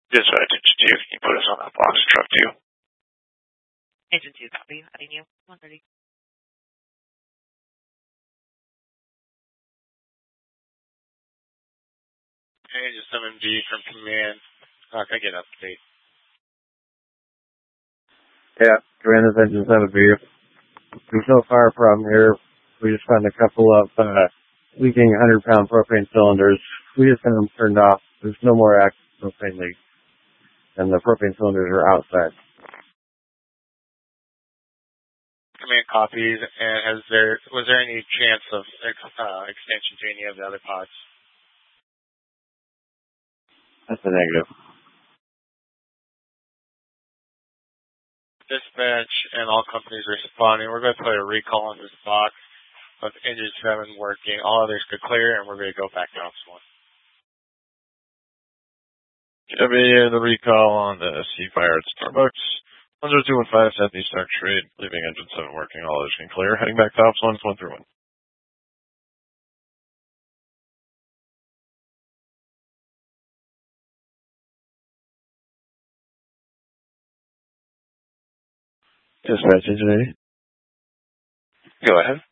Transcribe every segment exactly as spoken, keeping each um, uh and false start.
This is Engine two. Can you put us on that box truck two? Engine two, copy. Adding you. one thirty. Engine seven B from command. Uh, can I get an update? Yeah, command is Engine seven B. There's no fire problem here. We just found a couple of uh, leaking one hundred pound propane cylinders. We just had them turned off. There's no more active propane leaks. And the propane cylinders are outside. Command copies. And has there was there any chance of ex, uh, extension to any of the other pods? That's a negative. Dispatch and all companies responding. We're going to put a recall on this box with engine seven working. All others could clear, and we're going to go back to Ops one. Give me uh, the recall on the C Fire at Starbucks. one zero two one five Southeast Stark Street, leaving engine seven working. All others can clear. Heading back to Ops one, one through one. Dispatch, engine eighty. Go ahead.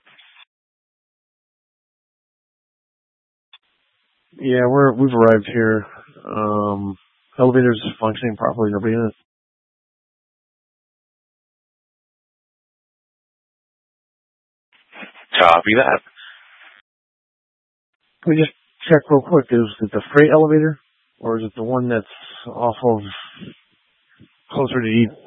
Yeah, we're we've arrived here. Um, elevator's functioning properly. Nobody in it. Copy that. Can we just check real quick? Is it the freight elevator, or is it the one that's off of closer to Eden?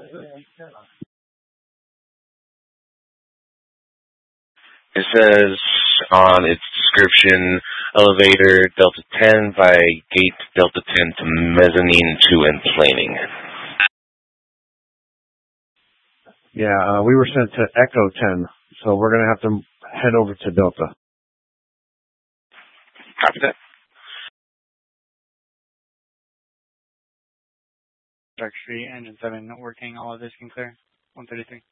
It says on its description, elevator Delta ten by gate Delta ten to mezzanine two and planing. Yeah, uh, we were sent to Echo ten, so we're going to have to head over to Delta. Copy that. Dark Street, Engine seven not working. All of this can clear. one thirty-three.